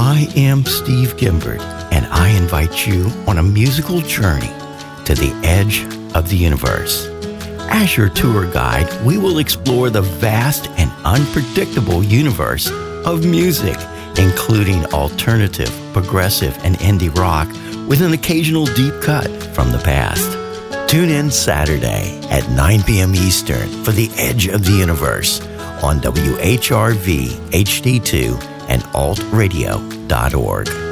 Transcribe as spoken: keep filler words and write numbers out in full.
I am Steve Gimbert, and I invite you on a musical journey to the edge of the universe. As your tour guide, we will explore the vast and unpredictable universe of music, including alternative, progressive, and indie rock, with an occasional deep cut from the past. Tune in Saturday at nine p.m. Eastern for The Edge of the Universe on W H R V H D two and alt radio dot org.